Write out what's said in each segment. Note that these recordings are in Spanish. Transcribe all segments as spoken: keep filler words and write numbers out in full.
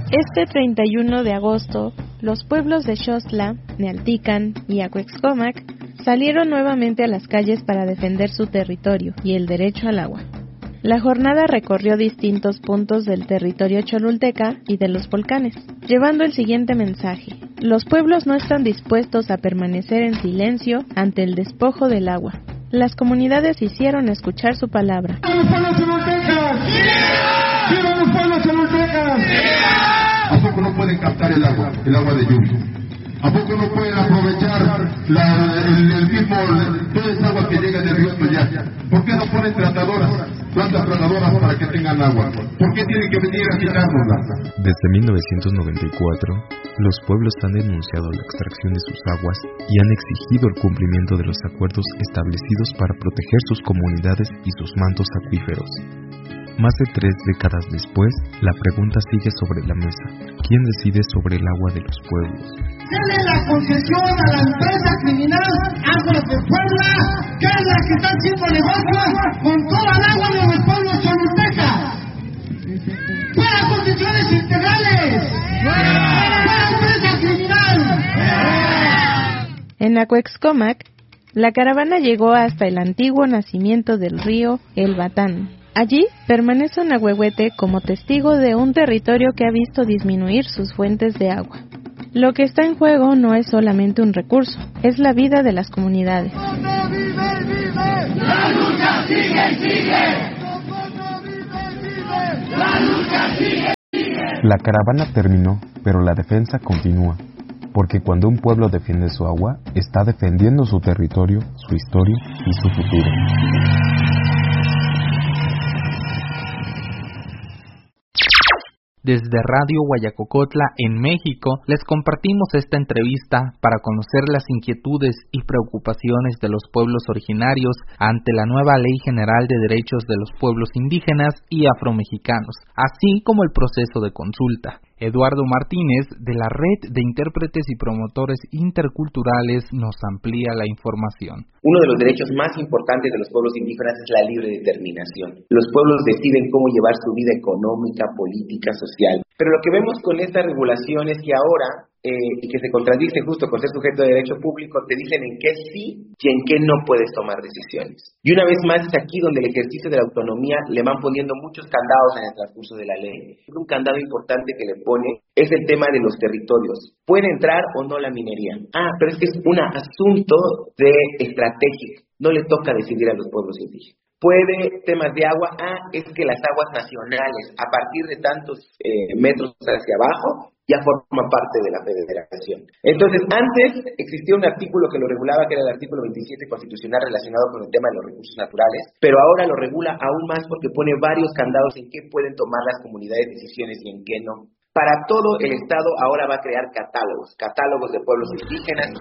Este treinta y uno de agosto, los pueblos de Xostla, Nealtican y Acuexcomac salieron nuevamente a las calles para defender su territorio y el derecho al agua. La jornada recorrió distintos puntos del territorio cholulteca y de los volcanes, llevando el siguiente mensaje: los pueblos no están dispuestos a permanecer en silencio ante el despojo del agua. Las comunidades hicieron escuchar su palabra. ¡Viva los pueblos cholultecas! ¡Viva! ¡Viva los pueblos cholultecas! ¡Viva! ¿A poco no pueden captar el agua, el agua de lluvia? ¿A poco no pueden aprovechar la, el, el mismo, toda esa agua que llega del río Toyac? ¿Por qué no ponen tratadoras, plantas tratadoras para que tengan agua? ¿Por qué tienen que venir a quitárnosla? Desde mil novecientos noventa y cuatro, los pueblos han denunciado la extracción de sus aguas y han exigido el cumplimiento de los acuerdos establecidos para proteger sus comunidades y sus mantos acuíferos. Más de tres décadas después, la pregunta sigue sobre la mesa: ¿quién decide sobre el agua de los pueblos? Denle la concesión a la empresa criminal Aguas de Puebla, que es la que está haciendo negocio con toda el agua de los pueblos cholultecas. ¡Para concesiones integrales! ¡Para empresa criminal! En Acuexcomac, la caravana llegó hasta el antiguo nacimiento del río El Batán. Allí permanece un ahuehuete como testigo de un territorio que ha visto disminuir sus fuentes de agua. Lo que está en juego no es solamente un recurso, es la vida de las comunidades. ¡La lucha sigue, sigue! ¡La lucha sigue, sigue! La caravana terminó, pero la defensa continúa, porque cuando un pueblo defiende su agua, está defendiendo su territorio, su historia y su futuro. Desde Radio Guayacocotla, en México, les compartimos esta entrevista para conocer las inquietudes y preocupaciones de los pueblos originarios ante la nueva Ley General de Derechos de los Pueblos Indígenas y Afromexicanos, así como el proceso de consulta. Eduardo Martínez, de la Red de Intérpretes y Promotores Interculturales, nos amplía la información. Uno de los derechos más importantes de los pueblos indígenas es la libre determinación. Los pueblos deciden cómo llevar su vida económica, política, social. Pero lo que vemos con esta regulación es que ahora, eh, y que se contradice justo con ser sujeto de derecho público, te dicen en qué sí y en qué no puedes tomar decisiones. Y una vez más es aquí donde el ejercicio de la autonomía le van poniendo muchos candados en el transcurso de la ley. Un candado importante que le pone es el tema de los territorios. ¿Puede entrar o no la minería? Ah, pero es que es un asunto de estratégico. No le toca decidir a los pueblos indígenas. Puede, temas de agua, ah, es que las aguas nacionales, a partir de tantos eh, metros hacia abajo, ya forman parte de la federación. Entonces, antes existía un artículo que lo regulaba, que era el artículo veintisiete constitucional relacionado con el tema de los recursos naturales, pero ahora lo regula aún más porque pone varios candados en qué pueden tomar las comunidades decisiones y en qué no. Para todo el Estado ahora va a crear catálogos, catálogos de pueblos indígenas.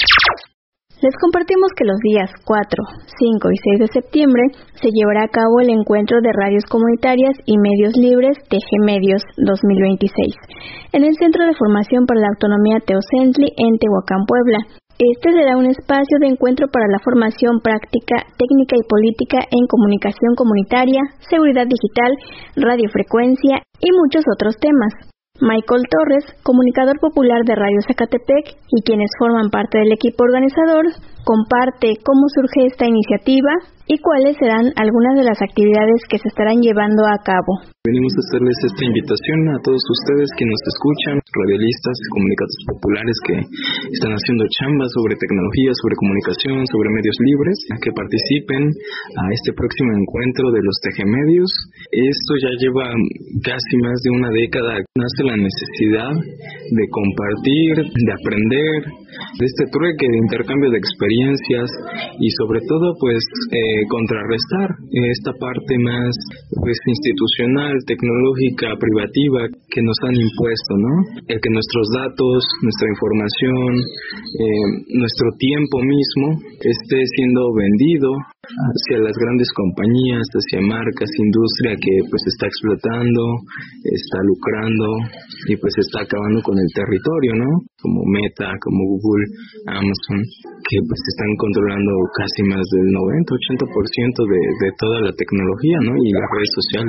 Les compartimos que los días cuatro, cinco y seis de septiembre se llevará a cabo el encuentro de radios comunitarias y medios libres T G Medios dos mil veintiséis en el Centro de Formación para la Autonomía Teocentli en Tehuacán, Puebla. Este será un espacio de encuentro para la formación práctica, técnica y política en comunicación comunitaria, seguridad digital, radiofrecuencia y muchos otros temas. Michael Torres, comunicador popular de Radio Zacatepec y quienes forman parte del equipo organizador, comparte cómo surge esta iniciativa y cuáles serán algunas de las actividades que se estarán llevando a cabo. Venimos a hacerles esta invitación a todos ustedes que nos escuchan, radialistas, comunicadores populares que están haciendo chambas sobre tecnología, sobre comunicación, sobre medios libres, a que participen a este próximo encuentro de los T G Medios. Esto ya lleva casi más de una década. Nace la necesidad de compartir, de aprender, de este trueque de intercambio de experiencias y sobre todo pues eh, contrarrestar esta parte más pues institucional, tecnológica, privativa que nos han impuesto, ¿no? El que nuestros datos, nuestra información, eh, nuestro tiempo mismo esté siendo vendido hacia las grandes compañías, hacia marcas, industria que pues está explotando, está lucrando y pues está acabando con el territorio, ¿no? Como Meta, como Google, Amazon, que pues están controlando casi más del noventa, ochenta por ciento de, de toda la tecnología, ¿no? Y las redes sociales.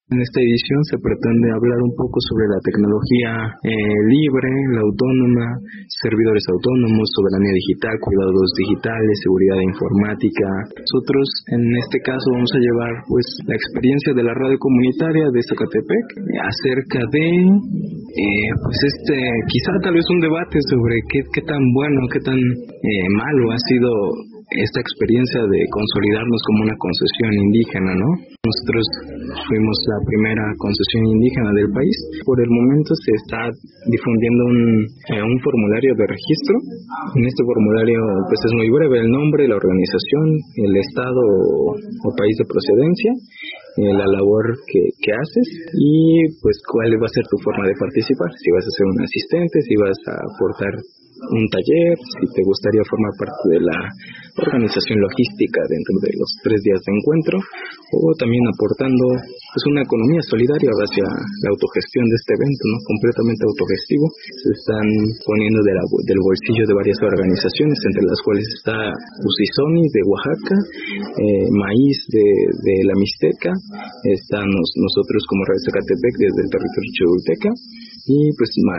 En esta edición se pretende hablar un poco sobre la tecnología eh, libre, la autónoma, servidores autónomos, soberanía digital, cuidados digitales, seguridad informática. Nosotros en este caso vamos a llevar pues la experiencia de la radio comunitaria de Zacatepec eh, acerca de eh, pues este quizá tal vez un debate sobre qué, qué tan bueno, qué tan eh, malo ha sido esta experiencia de consolidarnos como una concesión indígena, ¿no? Nosotros fuimos la primera concesión indígena del país. Por el momento se está difundiendo un, eh, un formulario de registro. En este formulario pues es muy breve el nombre, la organización, el estado o, o país de procedencia, eh, la labor que, que haces y pues cuál va a ser tu forma de participar. Si vas a ser un asistente, si vas a aportar un taller, si te gustaría formar parte de la organización logística dentro de los tres días de encuentro, o también aportando pues una economía solidaria hacia la autogestión de este evento, ¿no? Completamente autogestivo. Se están poniendo de la, del bolsillo de varias organizaciones, entre las cuales está Usisoni de Oaxaca, eh, Maíz de, de la Mixteca, estamos nosotros como Radio Zacatepec desde el territorio choluteca y pues más.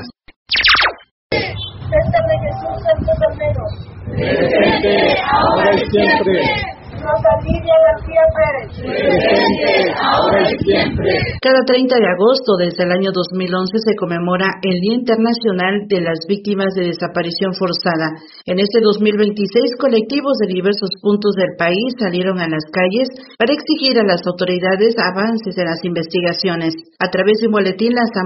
Desde Jesús Santo Romero. Presente, ahora y siempre. Rosa Lidia García Pérez. Presente, ahora y siempre. Cada treinta de agosto desde el año dos mil once se conmemora el Día Internacional de las Víctimas de Desaparición Forzada. En este dos mil veintiséis, colectivos de diversos puntos del país salieron a las calles para exigir a las autoridades avances en las investigaciones. A través de un boletín, la Asamblea